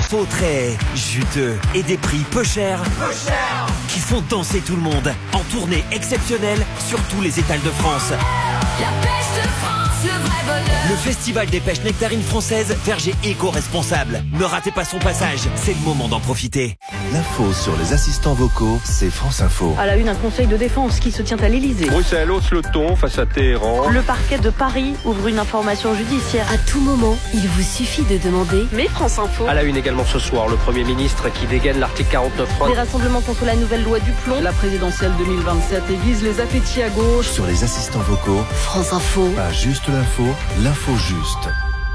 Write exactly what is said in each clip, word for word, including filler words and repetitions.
Faux très juteux et des prix peu chers, peu chers, qui font danser tout le monde en tournée exceptionnelle sur tous les étals de France. La pêche de France, le vrai bonheur. Le festival des pêches nectarines françaises, verger éco-responsable. Ne ratez pas son passage, c'est le moment d'en profiter. L'info sur les assistants vocaux, c'est France Info. À la une, un conseil de défense qui se tient à l'Elysée. Bruxelles hausse le ton face à Téhéran. Le parquet de Paris ouvre une information judiciaire. À tout moment, il vous suffit de demander. Mais France Info. À la une également ce soir, le Premier ministre qui dégaine l'article quarante-neuf. Des rassemblements contre la nouvelle loi du plomb. La présidentielle deux mille vingt-sept aiguise les appétits à gauche. Sur les assistants vocaux, France Info. pas juste l'info, l'info juste.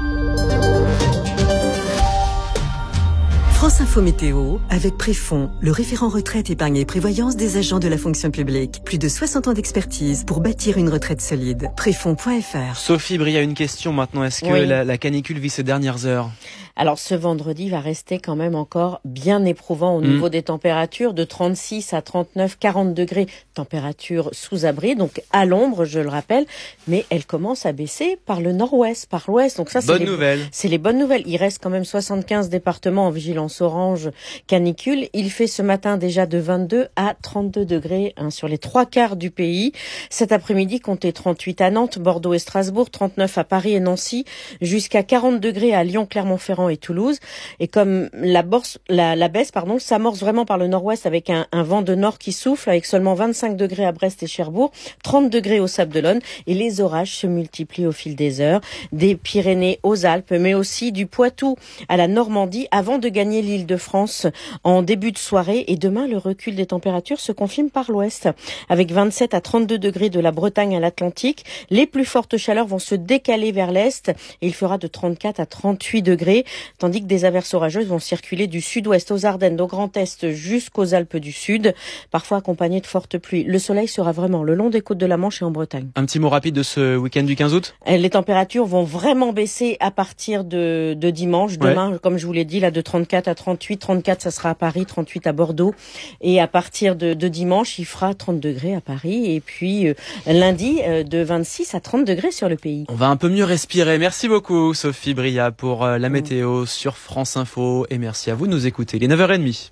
France Info Météo, avec Préfond, le référent retraite, épargne et prévoyance des agents de la fonction publique. Plus de soixante ans d'expertise pour bâtir une retraite solide. Préfond point F R. Sophie Bria, une question maintenant. Est-ce que Oui. la, la canicule vit ses dernières heures ? Alors ce vendredi va rester quand même encore bien éprouvant au niveau mmh. des températures, de trente-six à trente-neuf, quarante degrés, température sous abri, donc à l'ombre, je le rappelle, mais elle commence à baisser par le nord-ouest, par l'ouest. Donc ça, c'est Bonne les, nouvelle. C'est les bonnes nouvelles. Il reste quand même soixante-quinze départements en vigilance orange canicule. Il fait ce matin déjà de vingt-deux à trente-deux degrés hein, sur les trois quarts du pays. Cet après-midi, comptez trente-huit à Nantes, Bordeaux et Strasbourg, trente-neuf à Paris et Nancy, jusqu'à quarante degrés à Lyon, Clermont-Ferrand et Toulouse. Et comme la, borse, la, la baisse pardon, s'amorce vraiment par le nord-ouest avec un, un vent de nord qui souffle, avec seulement vingt-cinq degrés à Brest et Cherbourg, trente degrés au Sable-d'Olonne, et les orages se multiplient au fil des heures, des Pyrénées aux Alpes, mais aussi du Poitou à la Normandie, avant de gagner l'Île-de-France en début de soirée. Et demain, le recul des températures se confirme par l'ouest, avec vingt-sept à trente-deux degrés de la Bretagne à l'Atlantique. Les plus fortes chaleurs vont se décaler vers l'est, et il fera de trente-quatre à trente-huit degrés, tandis que des averses orageuses vont circuler du sud-ouest aux Ardennes, au Grand Est jusqu'aux Alpes du Sud, parfois accompagnées de fortes pluies. Le soleil sera vraiment le long des côtes de la Manche et en Bretagne. Un petit mot rapide de ce week-end du quinze août ? Les températures vont vraiment baisser à partir de, de dimanche. Demain, ouais. Comme je vous l'ai dit, là, de trente-quatre à trente-huit. trente-quatre, ça sera à Paris, trente-huit à Bordeaux. Et à partir de, de dimanche, il fera trente degrés à Paris. Et puis, euh, lundi, euh, de vingt-six à trente degrés sur le pays. On va un peu mieux respirer. Merci beaucoup, Sophie Bria, pour euh, la météo sur France Info. Et merci à vous de nous écouter. Il est neuf heures trente.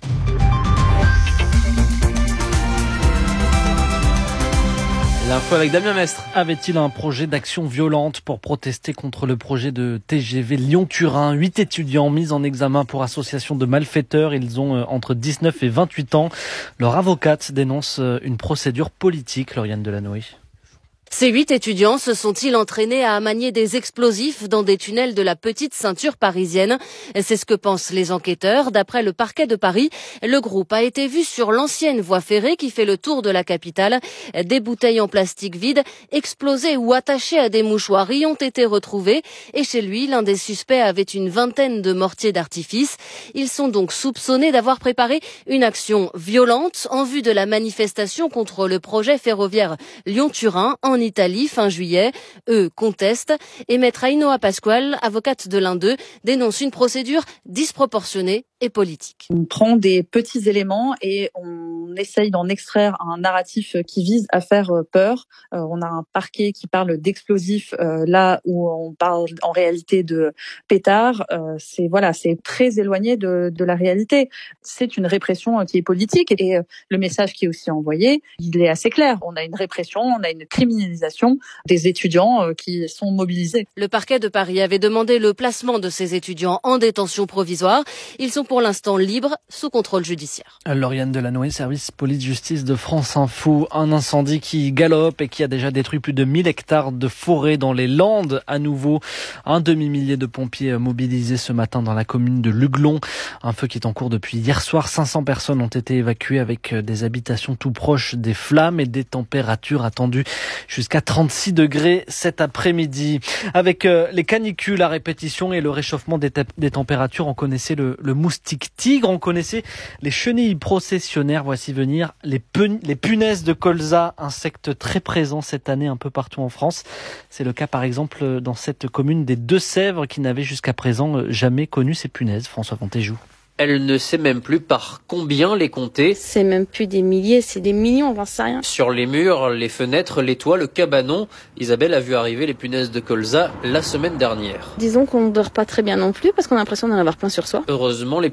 L'info avec Damien Mestre. Avait-il un projet d'action violente pour protester contre le projet de T G V Lyon-Turin ? Huit étudiants mis en examen pour association de malfaiteurs. Ils ont entre dix-neuf et vingt-huit ans. Leur avocate dénonce une procédure politique, Lauriane Delanoë. Ces huit étudiants se sont-ils entraînés à manier des explosifs dans des tunnels de la petite ceinture parisienne ? C'est ce que pensent les enquêteurs. D'après le parquet de Paris, le groupe a été vu sur l'ancienne voie ferrée qui fait le tour de la capitale. Des bouteilles en plastique vides, explosées ou attachées à des mouchoirs y ont été retrouvées. Et chez lui, l'un des suspects avait une vingtaine de mortiers d'artifice. Ils sont donc soupçonnés d'avoir préparé une action violente en vue de la manifestation contre le projet ferroviaire Lyon-Turin en Italie fin juillet. Eux contestent et Maître Ainhoa Pasquale, avocate de l'un d'eux, dénonce une procédure disproportionnée et politique. On prend des petits éléments et on essaye d'en extraire un narratif qui vise à faire peur. Euh, on a un parquet qui parle d'explosifs euh, là où on parle en réalité de pétards. Euh, c'est voilà, c'est très éloigné de, de la réalité. C'est une répression qui est politique et euh, le message qui est aussi envoyé, il est assez clair. On a une répression, on a une criminalisation des étudiants euh, qui sont mobilisés. Le parquet de Paris avait demandé le placement de ces étudiants en détention provisoire. Ils sont pour l'instant libres sous contrôle judiciaire. Lauriane Delanoë, service police-justice de France Info. Un incendie qui galope et qui a déjà détruit plus de mille hectares de forêt dans les Landes. À nouveau, un demi-millier de pompiers mobilisés ce matin dans la commune de Luglon. Un feu qui est en cours depuis hier soir. cinq cents personnes ont été évacuées avec des habitations tout proches des flammes et des températures attendues jusqu'à trente-six degrés cet après-midi. Avec les canicules à répétition et le réchauffement des, te- des températures, on connaissait le, le moustique tigre, on connaissait les chenilles processionnaires. Voici venir les, pen- les punaises de colza, insectes très présents cette année un peu partout en France. C'est le cas par exemple dans cette commune des Deux-Sèvres qui n'avait jusqu'à présent jamais connu ces punaises. François Fontéjou. Elle ne sait même plus par combien les compter. C'est même plus des milliers, c'est des millions, j'en sais rien. Sur les murs, les fenêtres, les toits, le cabanon, Isabelle a vu arriver les punaises de colza la semaine dernière. Disons qu'on ne dort pas très bien non plus parce qu'on a l'impression d'en avoir plein sur soi. Heureusement, les